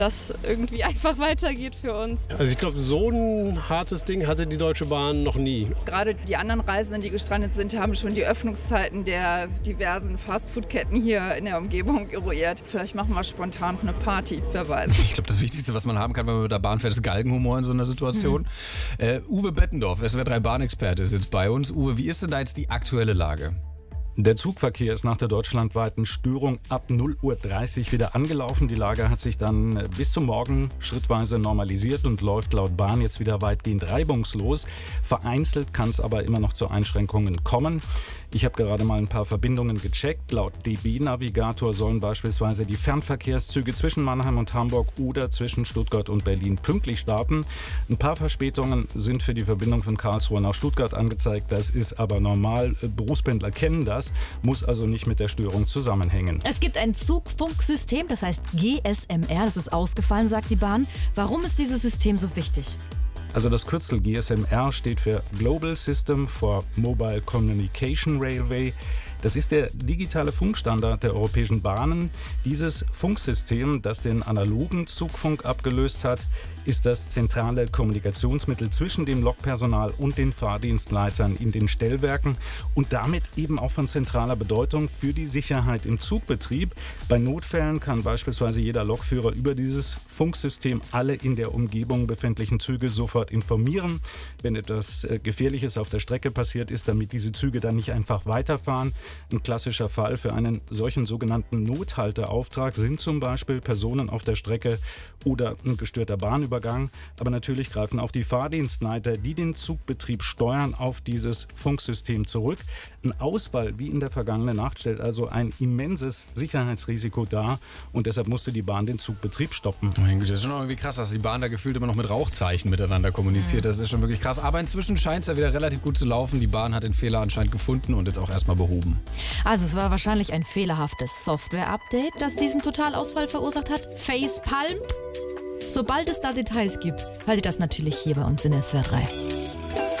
das irgendwie einfach weitergeht für uns. Also ich glaube, so ein hartes Ding hatte die Deutsche Bahn noch nie. Gerade die anderen Reisenden, die gestrandet sind, haben schon die Öffnungszeiten der diversen Fastfood-Ketten hier in der Umgebung eruiert. Vielleicht machen wir spontan eine Party, wer weiß. Ich glaube, das Wichtigste, was man haben kann, wenn man mit der Bahn fährt, ist Galgenhumor in so einer Situation. Uwe Bettendorf, SWR3 Bahnexperte, ist jetzt bei uns. Uwe, wie ist denn da jetzt die aktuelle Lage? Der Zugverkehr ist nach der deutschlandweiten Störung ab 0:30 Uhr wieder angelaufen. Die Lage hat sich dann bis zum Morgen schrittweise normalisiert und läuft laut Bahn jetzt wieder weitgehend reibungslos. Vereinzelt kann es aber immer noch zu Einschränkungen kommen. Ich habe gerade mal ein paar Verbindungen gecheckt. Laut DB-Navigator sollen beispielsweise die Fernverkehrszüge zwischen Mannheim und Hamburg oder zwischen Stuttgart und Berlin pünktlich starten. Ein paar Verspätungen sind für die Verbindung von Karlsruhe nach Stuttgart angezeigt. Das ist aber normal. Berufspendler kennen das, muss also nicht mit der Störung zusammenhängen. Es gibt ein Zugfunksystem, das heißt GSMR. Das ist ausgefallen, sagt die Bahn. Warum ist dieses System so wichtig? Also das Kürzel GSMR steht für Global System for Mobile Communication Railway. Das ist der digitale Funkstandard der europäischen Bahnen. Dieses Funksystem, das den analogen Zugfunk abgelöst hat, ist das zentrale Kommunikationsmittel zwischen dem Lokpersonal und den Fahrdienstleitern in den Stellwerken und damit eben auch von zentraler Bedeutung für die Sicherheit im Zugbetrieb. Bei Notfällen kann beispielsweise jeder Lokführer über dieses Funksystem alle in der Umgebung befindlichen Züge sofort informieren, wenn etwas Gefährliches auf der Strecke passiert ist, damit diese Züge dann nicht einfach weiterfahren. Ein klassischer Fall für einen solchen sogenannten Nothalteauftrag sind zum Beispiel Personen auf der Strecke oder ein gestörter Bahnübergang. Aber natürlich greifen auch die Fahrdienstleiter, die den Zugbetrieb steuern, auf dieses Funksystem zurück. Ein Ausfall wie in der vergangenen Nacht stellt also ein immenses Sicherheitsrisiko dar und deshalb musste die Bahn den Zugbetrieb stoppen. Mein Gott, das ist schon irgendwie krass, dass die Bahn da gefühlt immer noch mit Rauchzeichen miteinander kommuniziert. Das ist schon wirklich krass. Aber inzwischen scheint es ja wieder relativ gut zu laufen. Die Bahn hat den Fehler anscheinend gefunden und jetzt auch erstmal behoben. Also es war wahrscheinlich ein fehlerhaftes Software-Update, das diesen Totalausfall verursacht hat. Facepalm. Sobald es da Details gibt, hört ihr das natürlich hier bei uns in SWR3.